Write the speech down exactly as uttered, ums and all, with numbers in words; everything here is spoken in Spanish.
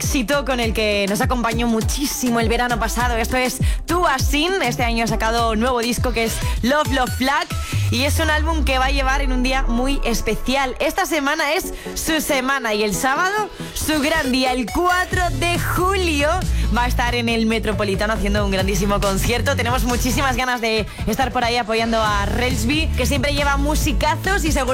éxito con el que nos acompañó muchísimo el verano pasado. Esto es Tua Sin. Este año ha sacado un nuevo disco que es Love Love Flag y es un álbum que va a llevar en un día muy especial. Esta semana es su semana y el sábado su gran día. El cuatro de julio va a estar en el Metropolitano haciendo un grandísimo concierto. Tenemos muchísimas ganas de estar por ahí apoyando a Relsby, que siempre lleva musicazos y seguro